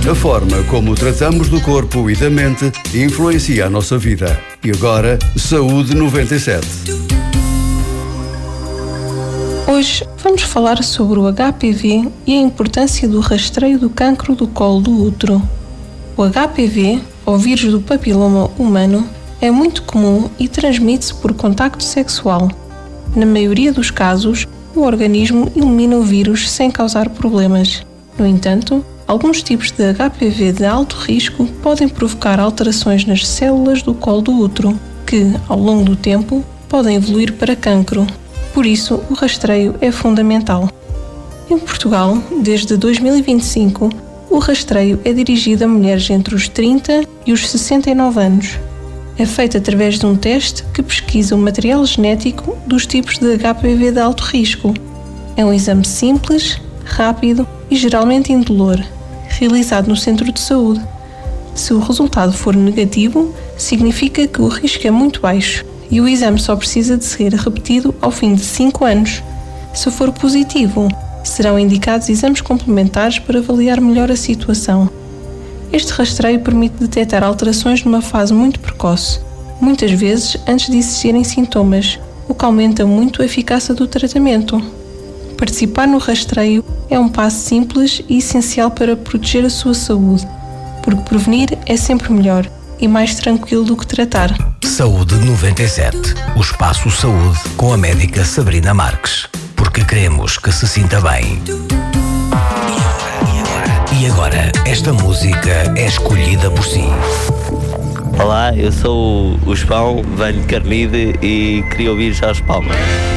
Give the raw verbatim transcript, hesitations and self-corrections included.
A forma como tratamos do corpo e da mente influencia a nossa vida. E agora, Saúde noventa e sete. Hoje vamos falar sobre o H P V e a importância do rastreio do cancro do colo do útero. O H P V, ou vírus do papiloma humano, é muito comum e transmite-se por contacto sexual. Na maioria dos casos, o organismo elimina o vírus sem causar problemas. No entanto, alguns tipos de H P V de alto risco podem provocar alterações nas células do colo do útero, que, ao longo do tempo, podem evoluir para cancro. Por isso, o rastreio é fundamental. Em Portugal, desde dois mil e vinte e cinco, o rastreio é dirigido a mulheres entre os trinta e os sessenta e nove anos. É feito através de um teste que pesquisa o material genético dos tipos de H P V de alto risco. É um exame simples, rápido e geralmente indolor, realizado no centro de saúde. Se o resultado for negativo, significa que o risco é muito baixo e o exame só precisa de ser repetido ao fim de cinco anos. Se for positivo, serão indicados exames complementares para avaliar melhor a situação. Este rastreio permite detectar alterações numa fase muito precoce, muitas vezes antes de existirem sintomas, o que aumenta muito a eficácia do tratamento. Participar no rastreio é um passo simples e essencial para proteger a sua saúde, porque prevenir é sempre melhor e mais tranquilo do que tratar. Saúde noventa e sete. O Espaço Saúde com a médica Sabrina Marques. Porque queremos que se sinta bem. E agora, esta música é escolhida por si. Olá, eu sou o João, venho de Carnide e queria ouvir Jorge Palma.